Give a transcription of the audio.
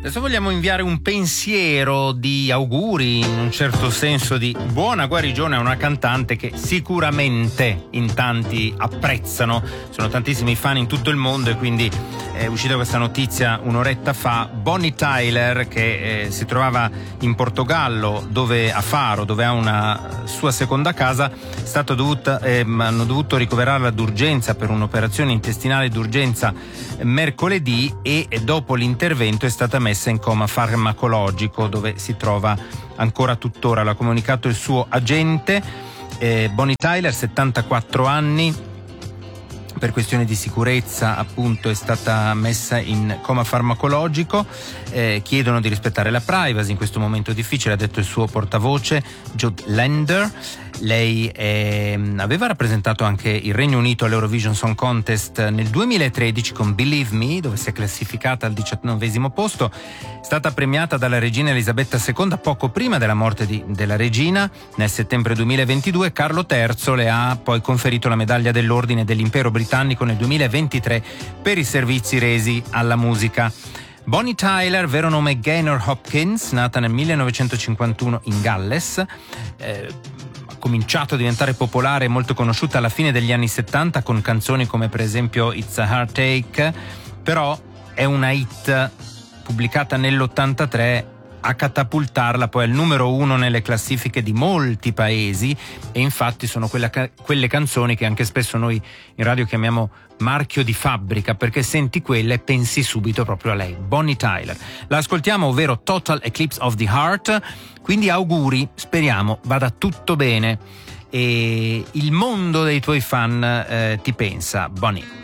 Adesso vogliamo inviare un pensiero di auguri, in un certo senso di buona guarigione a una cantante che sicuramente in tanti apprezzano. Sono tantissimi fan in tutto il mondo e quindi è uscita questa notizia un'oretta fa. Bonnie Tyler, che si trovava in Portogallo, a Faro, dove ha una sua seconda casa, hanno dovuto ricoverarla d'urgenza per un'operazione intestinale d'urgenza mercoledì e dopo l'intervento è stata messa in coma farmacologico, dove si trova ancora tuttora. L'ha comunicato il suo agente. Bonnie Tyler, 74 anni, per questioni di sicurezza appunto è stata messa in coma farmacologico. Chiedono di rispettare la privacy in questo momento difficile, ha detto il suo portavoce Jude Lander. Lei aveva rappresentato anche il Regno Unito all'Eurovision Song Contest nel 2013 con Believe Me, dove si è classificata al 19° posto. È stata premiata dalla regina Elisabetta II poco prima della morte della regina. Nel settembre 2022 Carlo III le ha poi conferito la medaglia dell'Ordine dell'Impero Britannico nel 2023 per i servizi resi alla musica. Bonnie Tyler, vero nome Gaynor Hopkins, nata nel 1951 in Galles, ha cominciato a diventare popolare e molto conosciuta alla fine degli anni 70 con canzoni come per esempio It's a Heartache, però è una hit pubblicata nell'83 a catapultarla poi al numero 1 nelle classifiche di molti paesi, e infatti sono quelle canzoni che anche spesso noi in radio chiamiamo marchio di fabbrica, perché senti quelle e pensi subito proprio a lei, Bonnie Tyler. La ascoltiamo, ovvero Total Eclipse of the Heart, quindi auguri, speriamo vada tutto bene e il mondo dei tuoi fan ti pensa, Bonnie.